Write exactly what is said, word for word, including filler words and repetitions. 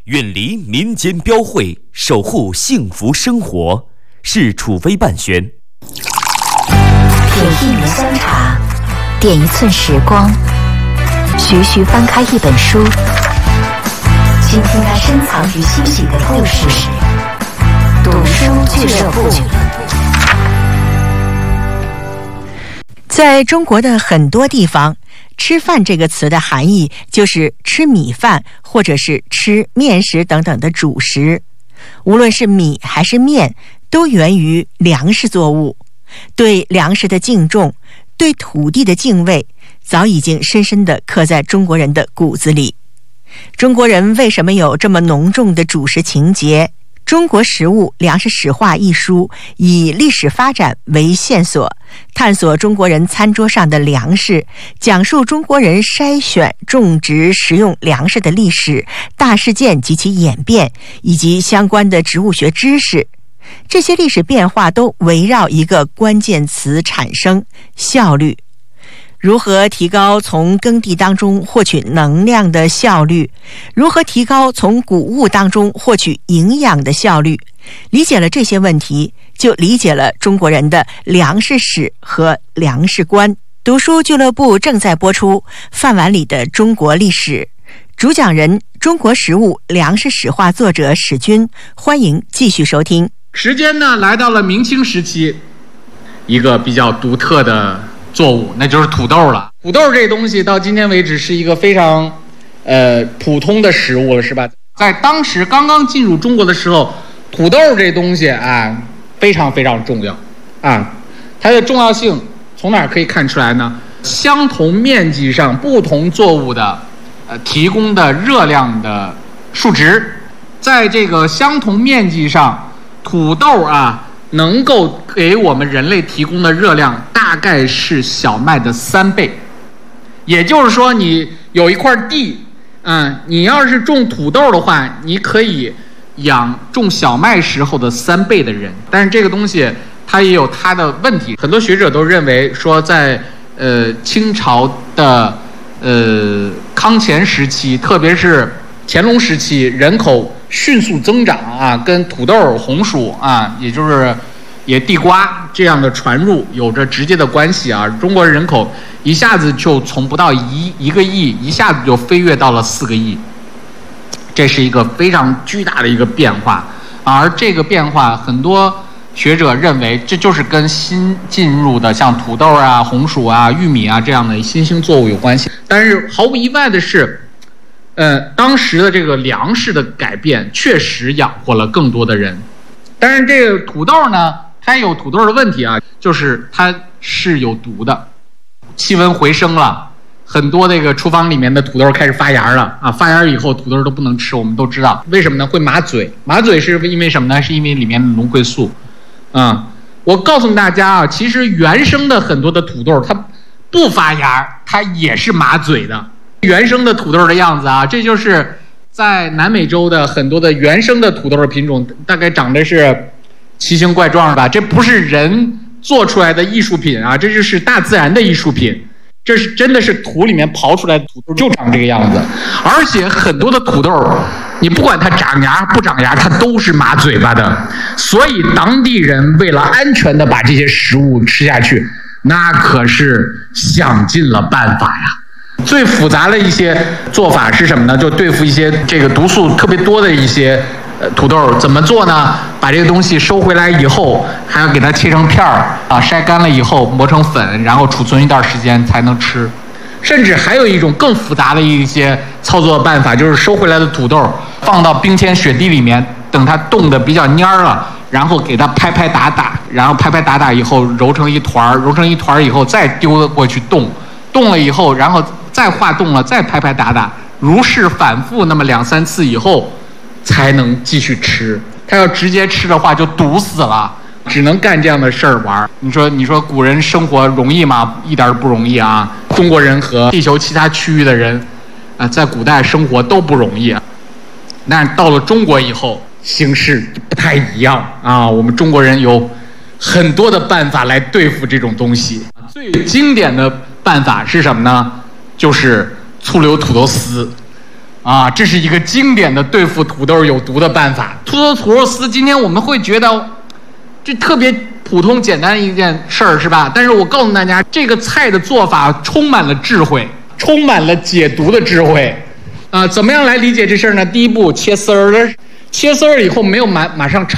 远离民间标会，守护幸福生活。是楚飞办宣。 品一壶香茶，点一寸时光，徐徐翻开一本书，倾听那深藏于心底的故事。读书俱乐部。 在中国的很多地方，吃饭这个词的含义就是吃米饭或者是吃面食等等的主食。无论是米还是面，都源于粮食作物。对粮食的敬重，对土地的敬畏，早已经深深地刻在中国人的骨子里。中国人为什么有这么浓重的主食情节？《中国食物粮食史话》一书以历史发展为线索，探索中国人餐桌上的粮食，讲述中国人筛选、种植、食用粮食的历史、大事件及其演变，以及相关的植物学知识。这些历史变化都围绕一个关键词产生：效率。如何提高从耕地当中获取能量的效率？如何提高从谷物当中获取营养的效率？理解了这些问题，就理解了中国人的粮食史和粮食观。读书俱乐部正在播出《饭碗里的中国历史》，主讲人中国食物粮食史话作者史军，欢迎继续收听。 时间呢，来到了明清时期，一个比较独特的作物，那就是土豆了。土豆这东西到今天为止是一个非常呃普通的食物了，是吧？在当时刚刚进入中国的时候，土豆这东西啊非常非常重要啊。它的重要性从哪儿可以看出来呢？相同面积上不同作物的呃提供的热量的数值，在这个相同面积上，土豆啊能够给我们人类提供的热量大概是小麦的三倍。也就是说，你有一块地，嗯，你要是种土豆的话，你可以养种小麦时候的三倍的人。但是这个东西它也有它的问题，很多学者都认为说在，呃清朝的呃康乾时期，特别是乾隆时期，人口迅速增长啊，跟土豆、红薯啊，也就是也地瓜这样的传入有着直接的关系啊。中国人口一下子就从不到一一个亿，一下子就飞跃到了四个亿，这是一个非常巨大的一个变化。而这个变化，很多学者认为这就是跟新进入的像土豆啊、红薯啊、玉米啊这样的新兴作物有关系。但是毫无意外的是，呃，当时的这个粮食的改变确实养活了更多的人。但是这个土豆呢，它有土豆的问题啊，就是它是有毒的。气温回升了，很多这个厨房里面的土豆开始发芽了啊！发芽以后，土豆都不能吃，我们都知道为什么呢？会麻嘴。麻嘴是因为什么呢？是因为里面的龙葵素。啊、嗯，我告诉大家啊，其实原生的很多的土豆它不发芽，它也是麻嘴的。原生的土豆的样子啊，这就是在南美洲的很多的原生的土豆的品种，大概长得是奇形怪状吧。这不是人做出来的艺术品啊，这就是大自然的艺术品。这是真的是土里面刨出来的土豆就长这个样子，而且很多的土豆，你不管它长芽不长芽，它都是麻嘴巴的。所以当地人为了安全的把这些食物吃下去，那可是想尽了办法呀。最复杂的一些做法是什么呢？就对付一些这个毒素特别多的一些呃土豆，怎么做呢？把这个东西收回来以后，还要给它切成片儿啊，晒干了以后磨成粉，然后储存一段时间才能吃。甚至还有一种更复杂的一些操作办法，就是收回来的土豆放到冰天雪地里面，等它冻得比较蔫了，然后给它拍拍打打，然后拍拍打打以后揉成一团，揉成一团以后再丢过去冻，冻了以后，然后再化冻了，再拍拍打打，如是反复那么两三次以后，才能继续吃。他要直接吃的话，就毒死了，只能干这样的事儿玩。你说，你说古人生活容易吗？一点儿不容易啊！中国人和地球其他区域的人，啊、呃，在古代生活都不容易。但到了中国以后，形势不太一样啊！我们中国人有很多的办法来对付这种东西。最经典的办法是什么呢？就是醋溜土豆丝。 啊，这是一个经典的对付土豆有毒的办法。土豆土肉丝，今天我们会觉得这特别普通简单的一件事儿，是吧？但是我告诉大家，这个菜的做法充满了智慧，充满了解毒的智慧。啊，怎么样来理解这事儿呢？第一步，切丝儿，切丝儿以后没有马马上炒。